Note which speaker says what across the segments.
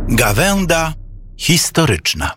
Speaker 1: Gawęda historyczna.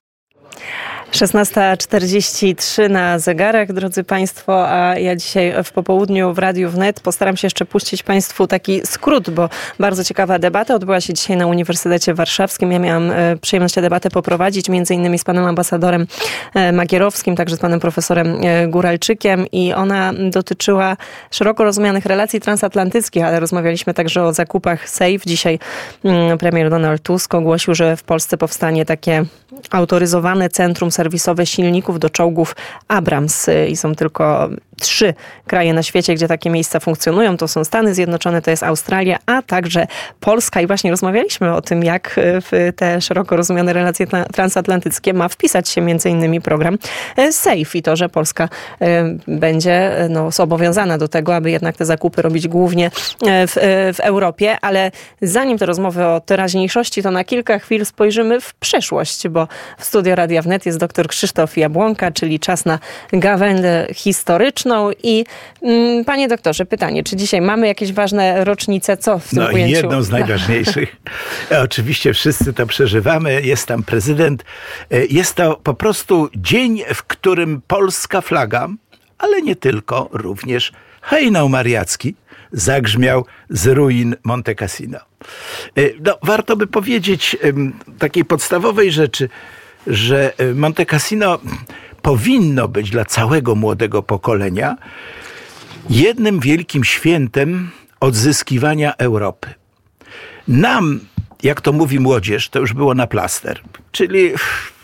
Speaker 2: 16:43 na zegarach, drodzy Państwo, a ja dzisiaj w popołudniu w Radiu Wnet postaram się jeszcze puścić Państwu taki skrót, bo bardzo ciekawa debata odbyła się dzisiaj na Uniwersytecie Warszawskim. Ja miałam przyjemność tę debatę poprowadzić, między innymi z panem ambasadorem Magierowskim, także z panem profesorem Góralczykiem, i ona dotyczyła szeroko rozumianych relacji transatlantyckich, ale rozmawialiśmy także o zakupach SAFE. Dzisiaj premier Donald Tusk ogłosił, że w Polsce powstanie takie autoryzowane centrum serwisowe silników do czołgów Abrams i są tylko 3 kraje na świecie, gdzie takie miejsca funkcjonują. To są Stany Zjednoczone, to jest Australia, a także Polska. I właśnie rozmawialiśmy o tym, jak w te szeroko rozumiane relacje transatlantyckie ma wpisać się między innymi program SAFE i to, że Polska będzie zobowiązana do tego, aby jednak te zakupy robić głównie w Europie. Ale zanim te rozmowy o teraźniejszości, to na kilka chwil spojrzymy w przeszłość, bo w studio Radia Wnet jest dr Krzysztof Jabłonka, czyli czas na gawędę historyczną. I panie doktorze, pytanie, czy dzisiaj mamy jakieś ważne rocznice? Co w tym ujęciu?
Speaker 3: Jedną z najważniejszych. Oczywiście wszyscy to przeżywamy. Jest tam prezydent. Jest to po prostu dzień, w którym polska flaga, ale nie tylko, również hejnał mariacki zagrzmiał z ruin Monte Cassino. Warto by powiedzieć takiej podstawowej rzeczy, że Monte Cassino powinno być dla całego młodego pokolenia jednym wielkim świętem odzyskiwania Europy. Nam, jak to mówi młodzież, to już było na plaster. Czyli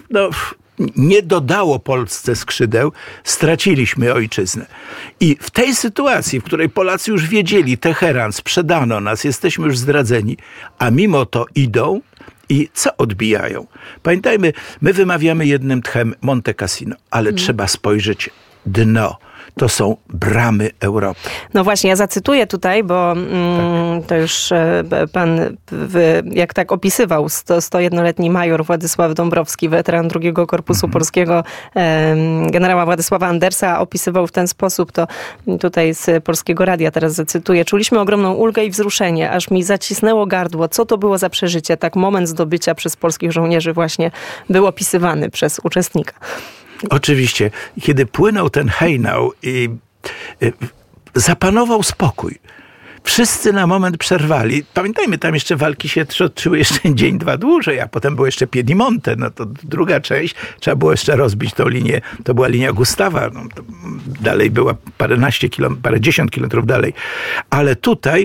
Speaker 3: nie dodało Polsce skrzydeł, straciliśmy ojczyznę. I w tej sytuacji, w której Polacy już wiedzieli, Teheran, sprzedano nas, jesteśmy już zdradzeni, a mimo to idą i co odbijają? Pamiętajmy, my wymawiamy jednym tchem Monte Cassino, ale trzeba spojrzeć dno. To są bramy Europy.
Speaker 2: No właśnie, ja zacytuję tutaj, bo to już pan, jak tak opisywał, 101-letni major Władysław Dąbrowski, weteran II Korpusu Polskiego, generała Władysława Andersa, opisywał w ten sposób, to tutaj z Polskiego Radia teraz zacytuję. Czuliśmy ogromną ulgę i wzruszenie, aż mi zacisnęło gardło. Co to było za przeżycie? Tak moment zdobycia przez polskich żołnierzy właśnie był opisywany przez uczestnika.
Speaker 3: Oczywiście, kiedy płynął ten hejnał i zapanował spokój. Wszyscy na moment przerwali. Pamiętajmy, tam jeszcze walki się toczyły jeszcze dzień, 2 dłużej, a potem było jeszcze Piedimonte. To druga część. Trzeba było jeszcze rozbić tą linię. To była linia Gustawa. Dalej była parędziesiąt kilometrów dalej. Ale tutaj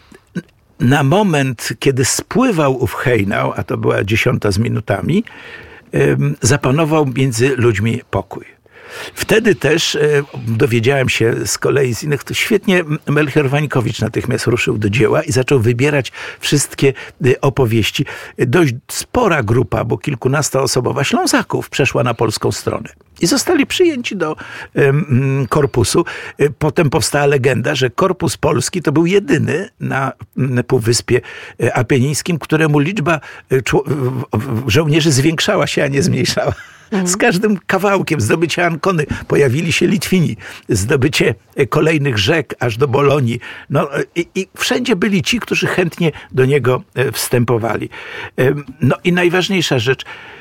Speaker 3: na moment, kiedy spływał ów hejnał, a to była 10 z minutami, zapanował między ludźmi pokój. Wtedy też dowiedziałem się z kolei z innych, to świetnie Melchior Wańkowicz natychmiast ruszył do dzieła i zaczął wybierać wszystkie opowieści. Dość spora grupa, bo kilkunastoosobowa Ślązaków przeszła na polską stronę. I zostali przyjęci do korpusu. Potem powstała legenda, że Korpus Polski to był jedyny na Półwyspie Apenińskim, któremu liczba żołnierzy zwiększała się, a nie zmniejszała. Z każdym kawałkiem zdobycia Ancony pojawili się Litwini, zdobycie kolejnych rzek aż do Bolonii. I wszędzie byli ci, którzy chętnie do niego wstępowali. I najważniejsza rzecz,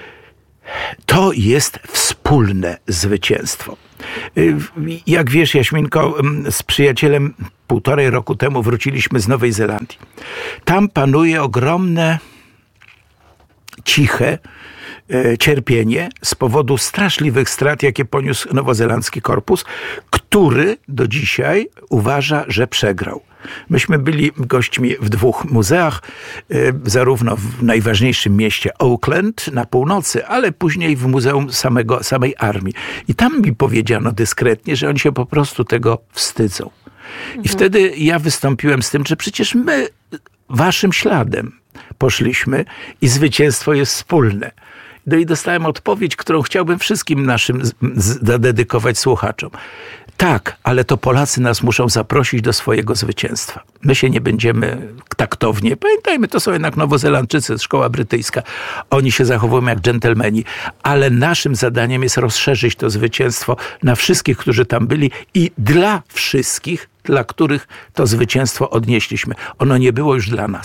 Speaker 3: to jest wspólne zwycięstwo. Jak wiesz, Jaśminko, z przyjacielem 1,5 roku temu wróciliśmy z Nowej Zelandii. Tam panuje ogromne, ciche cierpienie z powodu straszliwych strat, jakie poniósł nowozelandzki korpus, który do dzisiaj uważa, że przegrał. Myśmy byli gośćmi w 2 muzeach, zarówno w najważniejszym mieście Auckland na północy, ale później w muzeum samej armii. I tam mi powiedziano dyskretnie, że oni się po prostu tego wstydzą. I wtedy ja wystąpiłem z tym, że przecież my waszym śladem poszliśmy i zwycięstwo jest wspólne. I dostałem odpowiedź, którą chciałbym wszystkim naszym zadedykować słuchaczom. Tak, ale to Polacy nas muszą zaprosić do swojego zwycięstwa. My się nie będziemy taktownie. Pamiętajmy, to są jednak Nowozelandczycy, szkoła brytyjska. Oni się zachowują jak dżentelmeni. Ale naszym zadaniem jest rozszerzyć to zwycięstwo na wszystkich, którzy tam byli i dla wszystkich, dla których to zwycięstwo odnieśliśmy. Ono nie było już dla nas.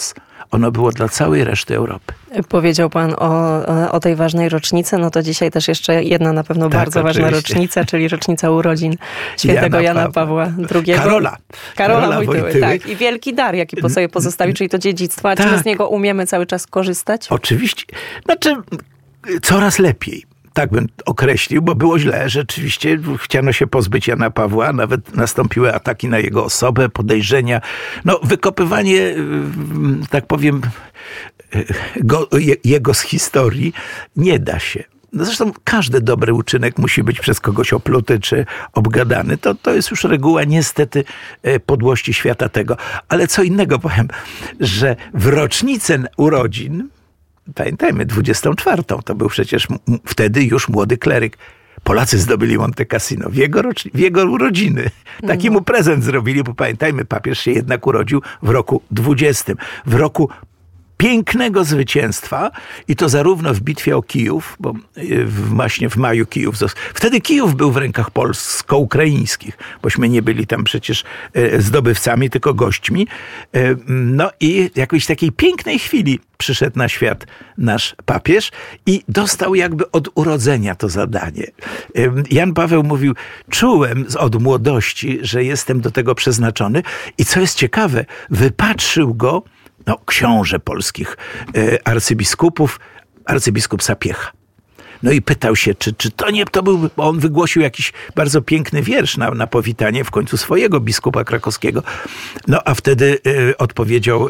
Speaker 3: ono było dla całej reszty Europy.
Speaker 2: Powiedział pan o tej ważnej rocznicy, no to dzisiaj też jeszcze jedna na pewno bardzo ważna rocznica, czyli rocznica urodzin świętego Jana Pawła II. Karola Wojtyły, tak. I wielki dar, jaki po sobie pozostawił, czyli to dziedzictwo. A czy my z niego umiemy cały czas korzystać?
Speaker 3: Oczywiście. Znaczy, coraz lepiej. Tak bym określił, bo było źle. Rzeczywiście chciano się pozbyć Jana Pawła. Nawet nastąpiły ataki na jego osobę, podejrzenia. No, wykopywanie, tak powiem, jego z historii nie da się. No zresztą każdy dobry uczynek musi być przez kogoś opluty czy obgadany. To jest już reguła niestety podłości świata tego. Ale co innego powiem, że w rocznicę urodzin, pamiętajmy, 24. To był przecież wtedy już młody kleryk. Polacy zdobyli Monte Cassino w jego urodziny. Taki mu prezent zrobili, bo pamiętajmy, papież się jednak urodził w roku 20. W roku pięknego zwycięstwa i to zarówno w bitwie o Kijów, bo właśnie w maju Kijów wtedy Kijów był w rękach polsko-ukraińskich, bośmy nie byli tam przecież zdobywcami, tylko gośćmi. No i jakiejś takiej pięknej chwili przyszedł na świat nasz papież i dostał jakby od urodzenia to zadanie. Jan Paweł mówił, czułem od młodości, że jestem do tego przeznaczony i co jest ciekawe, wypatrzył go książę polskich arcybiskupów, arcybiskup Sapiecha. No i pytał się, czy to nie to był, bo on wygłosił jakiś bardzo piękny wiersz na powitanie w końcu swojego biskupa krakowskiego. No a wtedy odpowiedział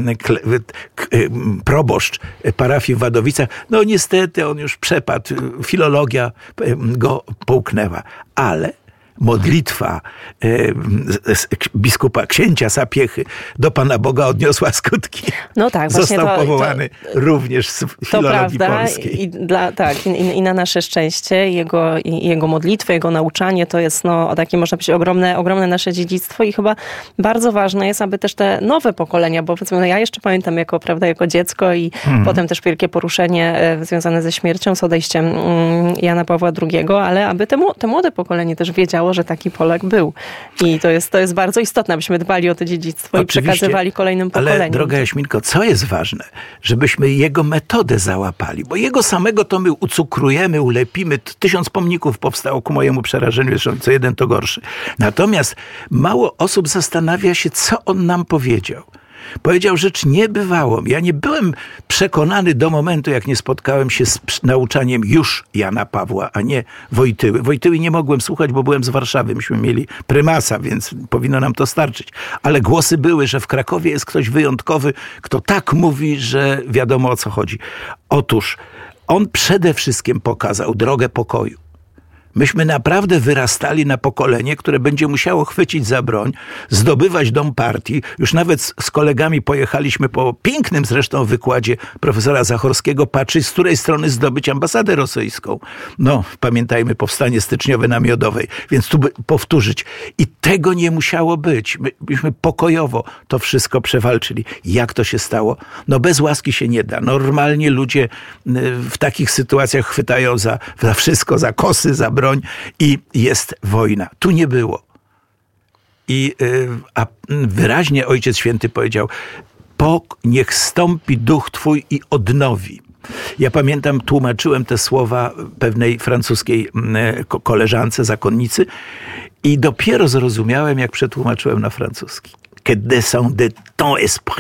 Speaker 3: proboszcz parafii w Wadowicach, no niestety on już przepadł, filologia go połknęła, ale modlitwa biskupa księcia Sapiechy do Pana Boga odniosła skutki.
Speaker 2: No tak,
Speaker 3: został powołany również z filologii polskiej.
Speaker 2: I na nasze szczęście jego modlitwy, jego nauczanie to jest takie, można powiedzieć, ogromne nasze dziedzictwo i chyba bardzo ważne jest, aby też te nowe pokolenia, bo powiedzmy, ja jeszcze pamiętam jako dziecko i potem też wielkie poruszenie związane ze śmiercią, z odejściem Jana Pawła II, ale aby te młode pokolenie też wiedziało, że taki Polak był. I to jest bardzo istotne, abyśmy dbali o to dziedzictwo. Oczywiście, i przekazywali kolejnym pokoleniom.
Speaker 3: Ale droga Jaśminko, co jest ważne? Żebyśmy jego metodę załapali, bo jego samego to my ucukrujemy, ulepimy. 1000 pomników powstało ku mojemu przerażeniu, zresztą co jeden to gorszy. Natomiast mało osób zastanawia się, co on nam powiedział. Powiedział rzecz niebywałą. Ja nie byłem przekonany do momentu, jak nie spotkałem się z nauczaniem już Jana Pawła, a nie Wojtyły. Wojtyły nie mogłem słuchać, bo byłem z Warszawy. Myśmy mieli prymasa, więc powinno nam to starczyć. Ale głosy były, że w Krakowie jest ktoś wyjątkowy, kto tak mówi, że wiadomo o co chodzi. Otóż on przede wszystkim pokazał drogę pokoju. Myśmy naprawdę wyrastali na pokolenie, które będzie musiało chwycić za broń, zdobywać dom partii. Już nawet z kolegami pojechaliśmy po pięknym zresztą wykładzie profesora Zachorskiego patrzeć, z której strony zdobyć ambasadę rosyjską. No, pamiętajmy, powstanie styczniowe na Miodowej, więc tu by powtórzyć. I tego nie musiało być. Myśmy pokojowo to wszystko przewalczyli. Jak to się stało? No bez łaski się nie da. Normalnie ludzie w takich sytuacjach chwytają za wszystko, za kosy, za broń i jest wojna. Tu nie było. A wyraźnie Ojciec Święty powiedział, niech stąpi duch Twój i odnowi. Ja pamiętam, tłumaczyłem te słowa pewnej francuskiej koleżance, zakonnicy i dopiero zrozumiałem, jak przetłumaczyłem na francuski. Que descende ton esprit.